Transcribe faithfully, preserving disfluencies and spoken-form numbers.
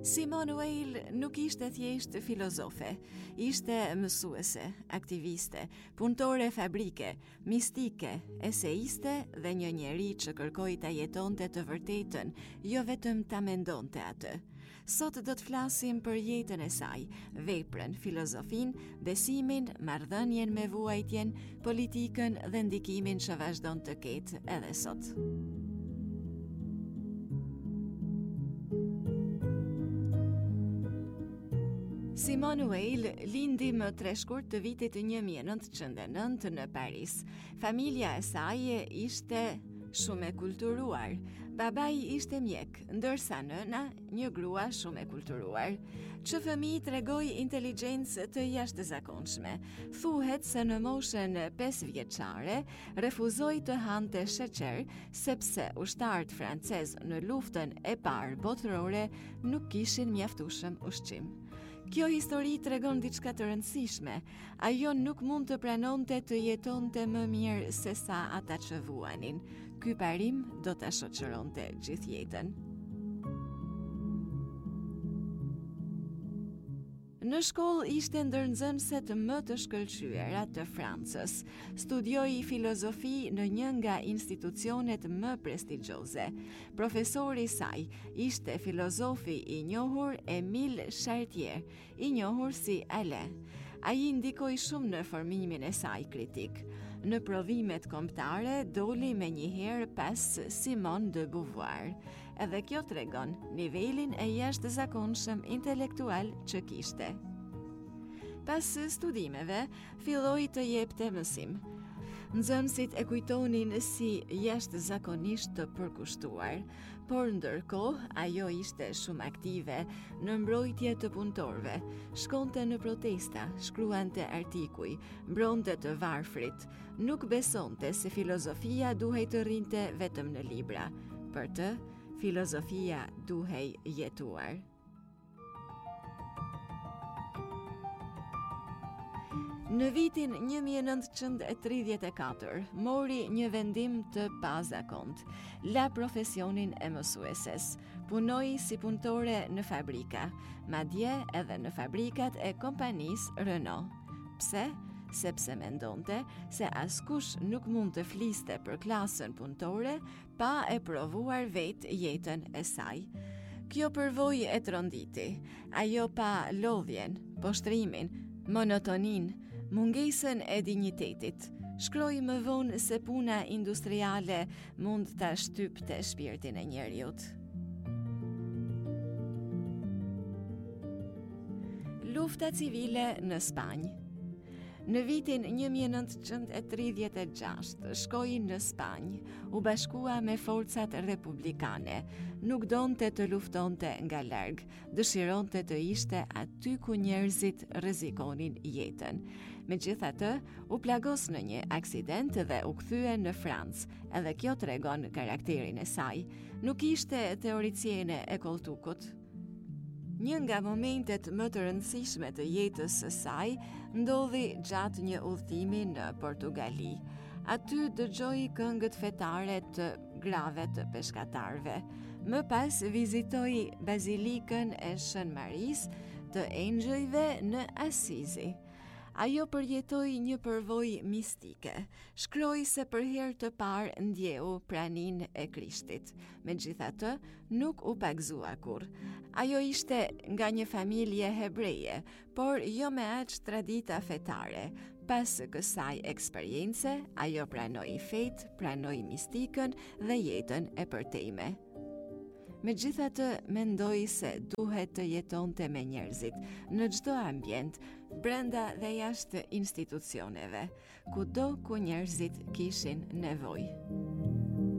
Simone Weil nuk ishte thjesht filozofe, ishte mësuese, aktiviste, punëtore fabrike, mistike, eseiste dhe një njeri që kërkoi ta jetonte të vërtetën, jo vetëm ta mendonte atë. Sot do të flasim për jetën e saj, veprën, filozofin, besimin, marrëdhënien me vuajtjen, politikën dhe ndikimin që vazhdon të ketë edhe sot. Simone Weil lindi më tre shkurt të vitit një mijë e nëntëqind e nëntë në Paris. Familja e saj ishte shumë e kulturuar. Babai ishte mjek, ndërsa nëna një grua shumë e kulturuar. Që fëmijë tregoi inteligjencë të jashtëzakonshme. Thuhet se në moshën pesë vjeçare refuzoi të hante sheqer sepse ushtarët francezë në luftën e parë botërore nuk kishin mjaftueshëm ushqim. Kjo histori tregon diçka të rëndësishme. Ajo nuk mund të pranonte të jetonte më mirë se sa ata që vuanin. Ky parim do ta shoqëronte gjithë jetën. Në shkollë ishte ndër nxënëset më të shkëlqyera të Francës. Studioi filozofi në një nga institucionet më prestigjioze. Profesori i saj ishte filozofi i njohur Émile Chartier, i njohur si Alain. Ai ndikoi shumë në formimin e saj kritik. Në provimet kombëtare doli menjëherë pas Simone de Beauvoir. Edhe kjo tregon nivelin e jashtëzakonshëm intelektual që kishte. Pas studimeve, filloi të jepte mësim. Nxënësit e kujtonin si jashtëzakonisht të përkushtuar, por ndërkohë ajo ishte shumë aktive në mbrojtje të punëtorëve, shkonte në protesta, shkruante artikuj, mbronte të varfrit, nuk besonte se filozofia duhej të rrinte vetëm në libra. Për të, filozofia duhej jetuar. Në vitin një mijë e nëntëqind e tridhjetë e katër, mori një vendim të pazakont. La profesionin e mësueses. Punoi si punëtore në fabrika, madje edhe në fabrikat e kompanisë Renault. Pse? Sepse mendonte se askush nuk mund të fliste për klasën punëtore pa e provuar vetë jetën e saj. Kjo përvojë e tronditi. Ajo pa lodhjen, poshtrimin, monotonin, mungesën e dinjitetit. Shkroi më vonë se puna industriale mund ta shtypte shpirtin e njeriut. Lufta civile në Spanjë. Në vitin një mijë e nëntëqind e tridhjetë e gjashtë shkoi në Spanjë, u bashkua me forcat republikane, nuk donte të luftonte nga larg, dëshironte të ishte aty ku njerëzit rrezikonin jetën. Megjithatë, u plagos në një aksident dhe u kthye në Francë, edhe kjo tregon karakterin e saj. Nuk ishte teoriciene e koltukut. Një nga momentet më të rëndësishme të jetës së saj ndodhi gjatë një udhëtimi në Portugali. Aty dëgjoi këngët fetare të grave të peshkatarëve. Më pas vizitoi bazilikën e Shën Maris të Engjëjve në Asizi. Ajo përjetoi një përvojë mistike. Shkroi se për herë të parë ndjeu praninë e Krishtit. Megjithatë, nuk u pagëzua kurrë. Ajo ishte nga një familje hebreje, por jo me aq tradita fetare. Pas kësaj eksperience, ajo pranoi fetë, pranoi mistikën dhe jetën e përtejme. Megjithatë, mendoi se duhet të jetonte me njerëzit në çdo ambient, brenda dhe jashtë institucioneve, kudo ku njerëzit kishin nevojë.